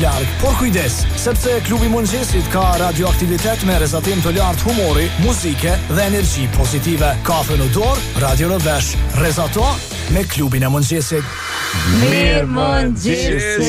larg. Por kujdes, sepse klubi i mëngjesit ka radioaktivitet me rrezatim të lartë humori, muzike dhe energji pozitive. Kafe në dorë, radio në vesh. Rrezato me klubin e mëngjesit. Mirëmëngjes.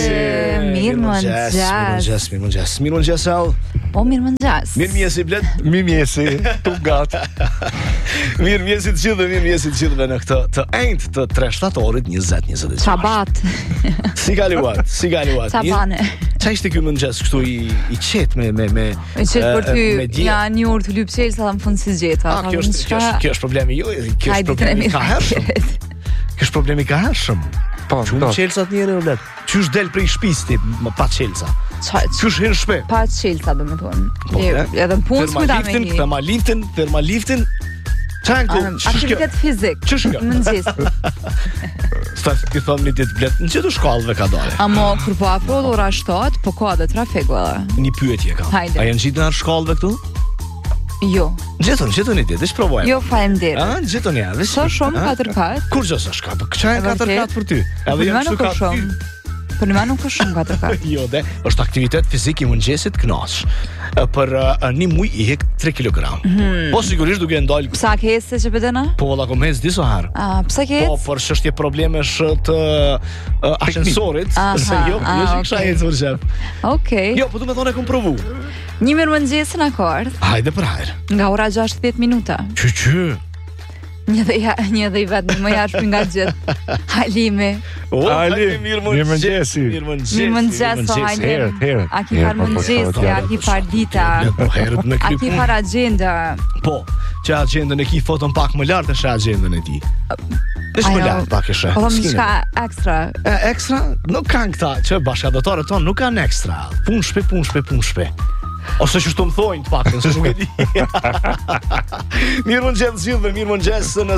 O mirëmëngjes. Mirëmjesi Blet. Mirëmjesi, tugat. Mirëmjesi të gjithëve në këtë të enjtë të 3 shtatorit 2026. Çabat. Si kaluat? Çabane. Qa ishte ky mëngjes kështu i qetë me I qetë për ty, ja një orë të lyp Çelsa dhe më fundë si gjeta. Kjo është problemi jo, kjo është problemi ka hershëm. Kjo është problemi ka hershëm. Shumë Çelsat njëre Blet. Qysh del prej shtëpisë ti pa Çelsa? Qysh hyn shpe? Pa Çelsa do të thonë. Edhe në punë s'kujta me një. Thermaliftin. Aktivitet fizik. Ç'është kjo? Mëngjes. Sta ti thon një ditë Blet, në çdo shkallëve ka dalë. Amo kur po afrohet ora 7, po ka edhe trafiku edhe. Një pyetje kam. A janë gjitur në shkallëve këtu? Jo. Gjetoni ditë, dhe provoj. Jo, faleminderit. Gjetoni ja, veç. Sa shumë 4-4. Kur gjë s'ka, po çaj 4-4 për ty. Edhe jam kështu ka. Po në nuk është shumë 4-4. Jo, dhe është aktivitet fizik i mëngjesit kënaqsh. Për një muj i hek 3 kg. Po sigurisht duke ndalë. Sa ke ecë që pëdena? Po valla kom ecë disa herë. Pse ke ecë? Po për çështje problemesh të ascensorit, se jo kisha ecë për shemb. Okej. Jo, po do të thonë e kom provu. Një mirëmëngjes në akord. Hajde për hajde. Nga ora 60 minuta. Qy. Një dhe i vetë, më jashtë nga gjithë. Halimi. Mirëmëngjes. Mirëmëngjes, o Halim. A ki par mëngjesi, a ki par dita, a ki par agenda. Po, që agendën e ki foton pak më lartë është agendën e ti. Është më lartë pak e shë. Po më shka ekstra. Ekstra? Nuk kanë këta, që bashkëdhëtarët tonë nuk kanë ekstra. Punë shpe. Ose që shtu më thojnë të pakën, se nuk e di. Mirëmëngjes gjithëve, mirëmëngjes në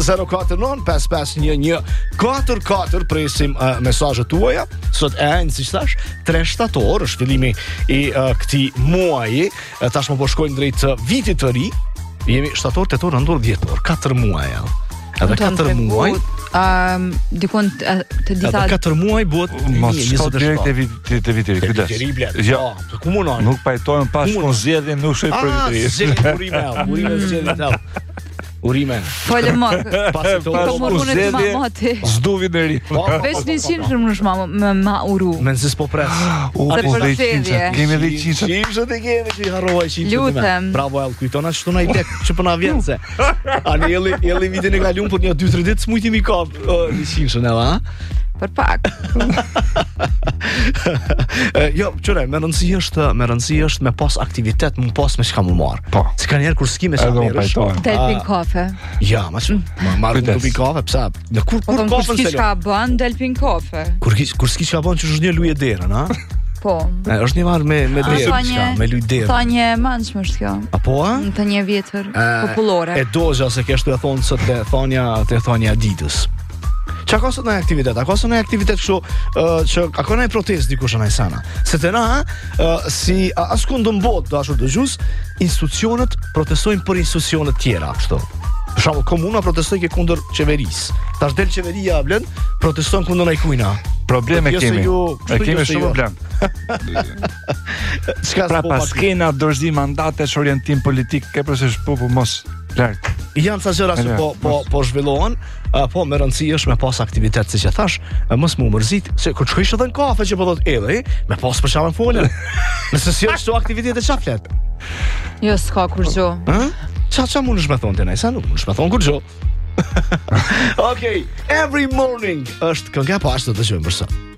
049-551-444 presim mesazhet tuaja. Sot e ajnë, si që thash, 3 shtator është fillimi i këtij muaji. Tash më po shkojnë drejt vitit të ri. Jemi shtator, tetor, nëntor, dhjetor, 4 muaj. Edhe 4 muaj. Dikon të dita. Edhe 4 muaj bëhet mos shko direkt te viti. Kujdes. Jo, ku mundon? Nuk pajtojmë pas po zgjedhjen nuk shoj për viti. Urime. Fole më. Pasi to zduvi deri. Veç 100 shumë më ma uru. Menses po pres. Kemi edhe 100. Çimshat e kemi që harrova 100. Lutem. Bravo, kujtona çto na i tek që po na vjen se. Ani jelli vitin e kaluar për një 2-3 ditë smujti mi kap 100 edhe, ha? Për pak. Jo, çore, më rëndësi është me pas aktivitet, më pas me çka më marr. Po. Si kanë herë kur ski me sa merresh. Del pin kafe. Ja, marr një pin kafe, pse? Në kur kafën se. Kur s'ka bën del pin kafe. Kur ski çka bën që është një luje derën, ha? Po. Është një marr me derë çka, me luj derë. Thonje mundshmë është kjo. Apo? Të një vjetër popullore. E doja se ke shtu e thonë sot te thonja Adidas. Qa ka sot në aktivitet? A ka sot në aktivitet kështu që a ka në protest dikush në sana? Se të na, si askund në botë, dashur dëgjues, institucionet protestojnë për institucionet tjera, kështu. Për shembull, komuna protestoi ke kundër qeverisë. Tash del qeveria Blen, proteston kundër ai kujna. Probleme kemi. Kemi shumë problem. Pra pas kena dorëzim mandatesh, orientim politik, ke proces po mos larg. Janë sa gjëra që po zhvillohen, po me rëndësi është me pas aktivitet, siç e thash, mos më mërzit, se kur shkoj edhe në kafe që po thotë edhe, me pas për çfarë folën. Nëse si është këto aktivitete çfarë flet? Jo, s'ka kurrë. Qa mundesh me thonë ti nëse nuk mundesh me thonë kurrë. Okay, every morning është kënga pa ashtu të dëgjojmë për sot.